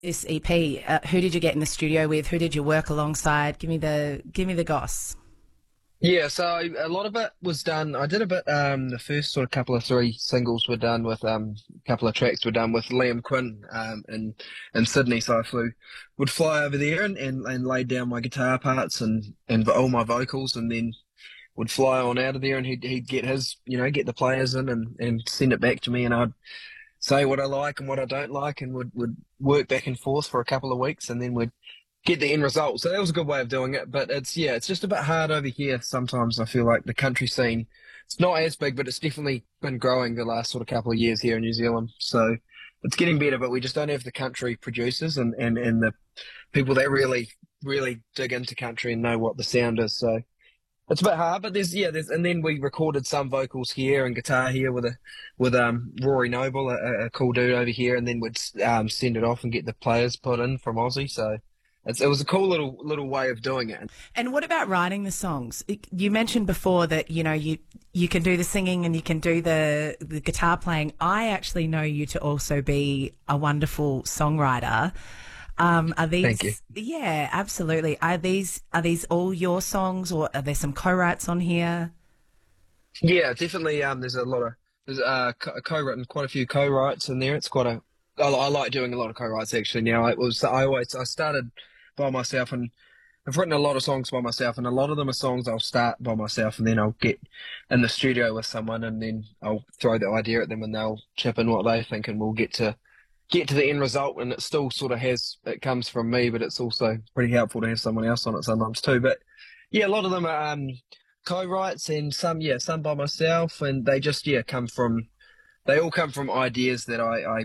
this EP, who did you get in the studio with? Who did you work alongside? Give me the goss. Yeah, so a lot of it was done. I did a bit. The first sort of couple of three singles were done with a couple of tracks were done with Liam Quinn in Sydney. So would fly over there and lay down my guitar parts and all my vocals, and then would fly on out of there, and he'd get his, get the players in and send it back to me, and I'd say what I like and what I don't like, and would work back and forth for a couple of weeks, and then we'd get the end result. So that was a good way of doing it. But it's just a bit hard over here sometimes. I feel like the country scene, it's not as big, but it's definitely been growing the last sort of couple of years here in New Zealand. So it's getting better, but we just don't have the country producers and the people that really, really dig into country and know what the sound is. So it's a bit hard, but and then we recorded some vocals here and guitar here with Rory Noble, a cool dude over here, and then we'd send it off and get the players put in from Aussie. So it was a cool little way of doing it. And what about writing the songs? You mentioned before that you can do the singing and you can do the guitar playing. I actually know you to also be a wonderful songwriter. Are these? Thank you. Yeah, absolutely. Are these all your songs, or are there some co-writes on here? Yeah, definitely. There's co-written quite a few co-writes in there. It's I like doing a lot of co-writes actually now. I started by myself, and I've written a lot of songs by myself, and a lot of them are songs I'll start by myself, and then I'll get in the studio with someone, and then I'll throw the idea at them, and they'll chip in what they think, and we'll get to the end result. And it still sort of it comes from me, but it's also pretty helpful to have someone else on it sometimes too. But yeah, a lot of them are co-writes, and some by myself, and they just they all come from ideas that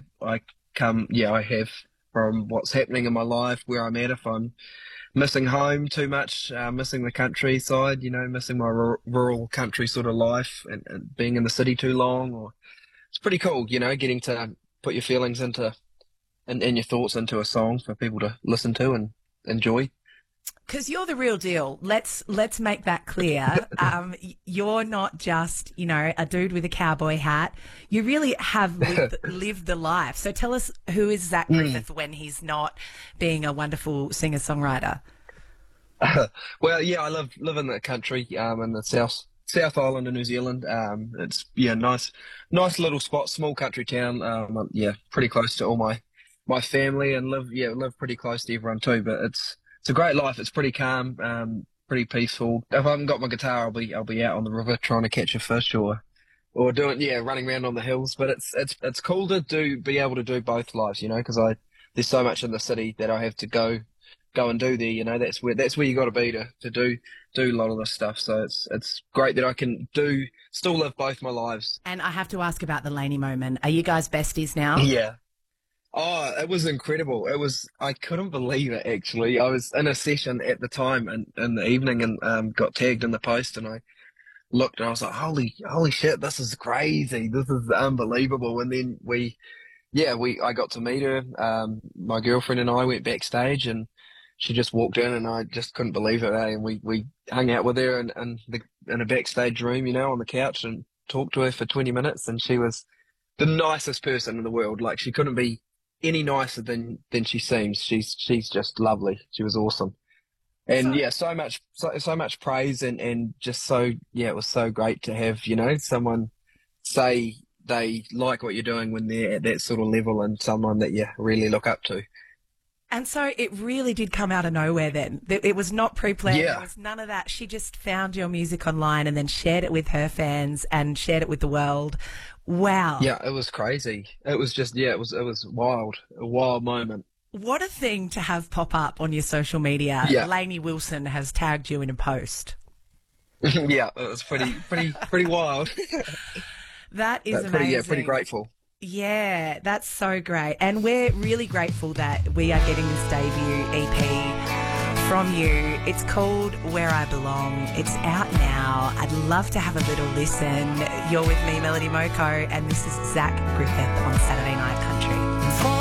I have from what's happening in my life, where I'm at. If I'm missing home too much, missing the countryside, missing my rural country sort of life, and being in the city too long, or it's pretty cool, getting to put your feelings and your thoughts into a song for people to listen to and enjoy. Because you're the real deal. Let's make that clear. You're not just, a dude with a cowboy hat. You really have lived the life. So tell us, who is Zach Griffith when he's not being a wonderful singer-songwriter? Well, yeah, I live in the country, in the South Island of New Zealand. It's nice little spot, small country town. Pretty close to all my family, and live pretty close to everyone too. But it's a great life. It's pretty calm, pretty peaceful. If I haven't got my guitar, I'll be out on the river trying to catch a fish, or running around on the hills. But it's cool to be able to do both lives, because there's so much in the city that I have to go and do there. That's where you got to be to do a lot of this stuff. So it's great that I can still live both my lives. And I have to ask about the Laney moment. Are you guys besties now? Yeah. Oh, it was incredible. I couldn't believe it, actually. I was in a session at the time in the evening, and got tagged in the post, and I looked and I was like, holy shit, this is crazy. This is unbelievable. And then I got to meet her. My girlfriend and I went backstage, and she just walked in, and I just couldn't believe it. And we hung out with her in a backstage room, on the couch, and talked to her for 20 minutes. And she was the nicest person in the world. Like, she couldn't be any nicer than she seems. She's just lovely. She was awesome. And so much praise, and just it was so great to have, someone say they like what you're doing when they're at that sort of level, and someone that you really look up to. And so it really did come out of nowhere then. It was not pre-planned. Yeah. There was none of that. She just found your music online and then shared it with her fans and shared it with the world. Wow. Yeah, it was crazy. It was just, it was wild, a wild moment. What a thing to have pop up on your social media. Yeah. Lainey Wilson has tagged you in a post. Yeah, it was pretty wild. That is amazing. Pretty grateful. Yeah, that's so great. And we're really grateful that we are getting this debut EP from you. It's called Where I Belong. It's out now. I'd love to have a little listen. You're with me, Melody Moko, and this is Zach Griffith on Saturday Night Country.